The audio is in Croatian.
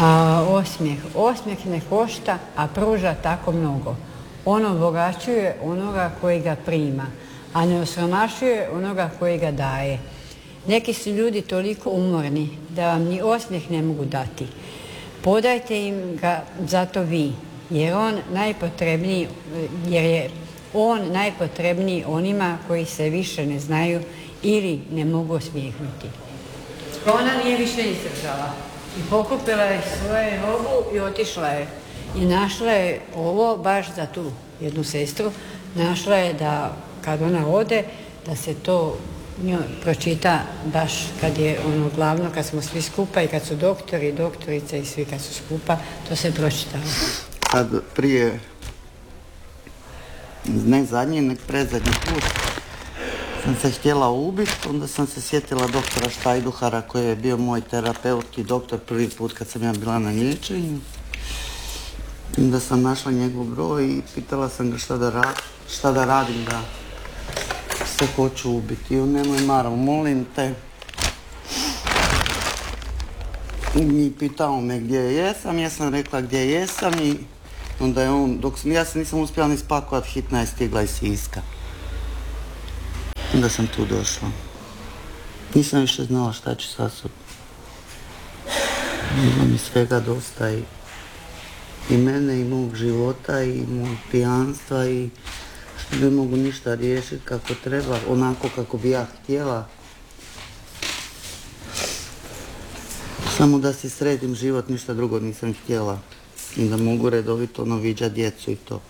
Osmijeh ne košta, a pruža tako mnogo. On obogaćuje onoga koji ga prima, a ne osiromašuje onoga koji ga daje. Neki su ljudi toliko umorni da vam ni osmijeh ne mogu dati. Podajte im ga zato vi, jer je on najpotrebniji onima koji se više ne znaju ili ne mogu osmijehnuti. Ona nije više izdržala i pokupila je svoje robu i otišla je. I našla je ovo baš za tu jednu sestru, našla je da kad ona ode, da se to njoj pročita baš kad je ono glavno, kad smo svi skupa i kad su doktori i doktorice i svi kad su skupa, to se pročitalo. Sad prije, ne zadnji, nek predzadnji put, sam se htjela ubiti, onda sam se sjetila doktora Štajduhara koji je bio moj terapeut i doktor prvi put kad sam ja bila na liječenju. Onda sam našla njegov broj i pitala sam ga šta da radim da se hoću ubiti. I on, nemoj Maro, molim te. I pitao me gdje jesam, ja sam rekla gdje jesam i onda je on, ja se nisam uspjela ni spakovat, hitna je stigla iz Siska. Onda sam tu došla. Nisam više znala šta ću sa sobom. Bilo mi svega dosta i mene i mog života i mog pijanstva i što ne mogu ništa riješiti kako treba, onako kako bi ja htjela. Samo da si sredim život, ništa drugo nisam htjela. I da mogu redovito viđati djecu i to.